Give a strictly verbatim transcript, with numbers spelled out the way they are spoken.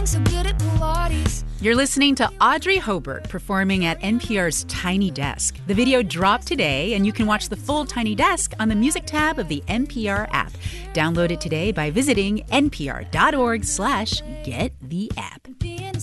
getting so good at Pilates. You're listening to Audrey Hobart performing at N P R's Tiny Desk. The video dropped today, and you can watch the full Tiny Desk on the music tab of the N P R app. Download it today by visiting npr.org slash get the app.